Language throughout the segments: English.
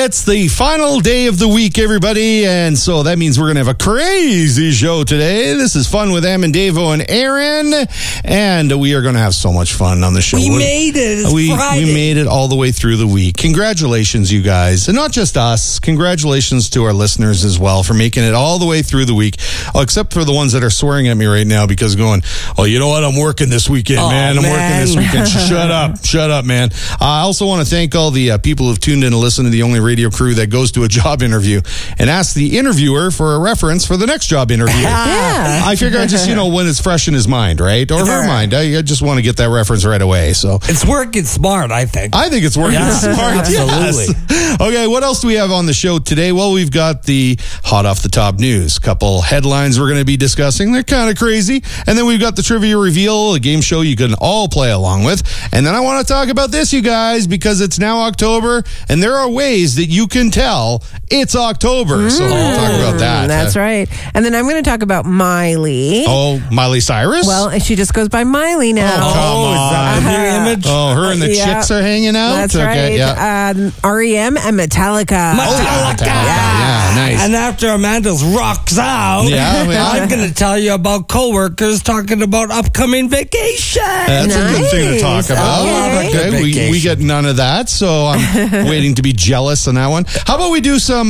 It's the final day of the week, everybody, and so that means we're going to have a crazy show today. This is Fun with Em and Davo and Aaron, and we are going to have so much fun on the show. We made it. It's Friday. We made it all the way through the week. Congratulations, you guys, and not just us. Congratulations to our listeners as well for making it all the way through the week, except for the ones that are swearing at me right now because going, oh, you know what? I'm working this weekend, man. I'm working this weekend. Shut up, man. I also want to thank all the people who've tuned in to listen to the only radio crew that goes to a job interview and asks the interviewer for a reference for the next job interview. Yeah. I figure I just, when it's fresh in his mind, right? Or her mind. I just want to get that reference right away. So it's working smart, I think. I think it's working smart. Absolutely. Yes. Okay, what else do we have on the show today? Well, we've got the hot off the top news. Couple headlines we're going to be discussing. They're kind of crazy. And then we've got the trivia reveal, a game show you can all play along with. And then I want to talk about this, you guys, because it's now October, and there are ways that you can tell it's October. So we'll talk about that. That's right. And then I'm going to talk about Miley. Oh, Miley Cyrus? Well, she just goes by Miley now. Oh, come on. Is that a new image? Oh, her and the chicks are hanging out? That's right. Yeah. REM and Metallica. Metallica. Yeah, nice. And after Amanda's rocks out, I'm going to tell you about coworkers talking about upcoming vacation. That's a good thing to talk about. Okay. We get none of that, so I'm waiting to be jealous on that one. How about we do some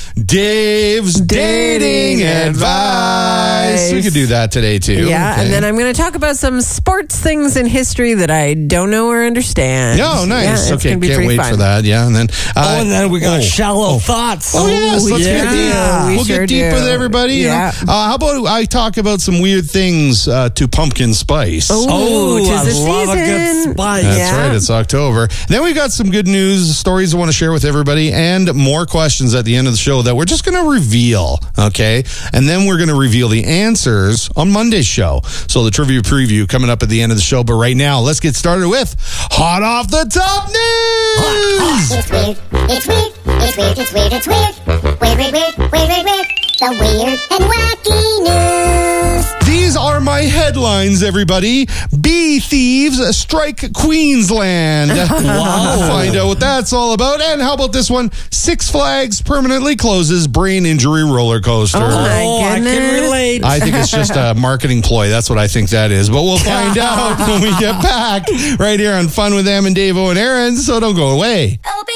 Dave's dating advice? We could do that today, too. Yeah, okay. and then I'm going to talk about some sports things in history that I don't know or understand. Oh, nice. Yeah, okay, can't wait for that. Yeah, and then and then we got shallow thoughts. Oh, yes, let's get deep. We'll get deep with everybody. Yeah. How about I talk about some weird things to pumpkin spice? Oh, 'tis the I love a good season. spice. That's right. It's October. Then we've got some good news, stories I want to share with everybody, and more questions at the end of the show that we're just going to reveal, okay? And then we're going to reveal the answers on Monday's show. So the trivia preview coming up at the end of the show. But right now, let's get started with Hot Off the Top News! It's weird, it's weird, it's weird, it's weird, it's weird. Weird, weird, weird, weird, weird, weird. The weird and wacky news. These are my headlines, everybody. Bee thieves strike Queensland. Wow. Find out what that's all about. And how about this one? Six Flags permanently closes brain injury roller coaster. Oh, my I goodness. can relate. I think it's just a marketing ploy. That's what I think that is. But we'll find out when we get back right here on Fun with Em and Davo and Aaron. So don't go away. Open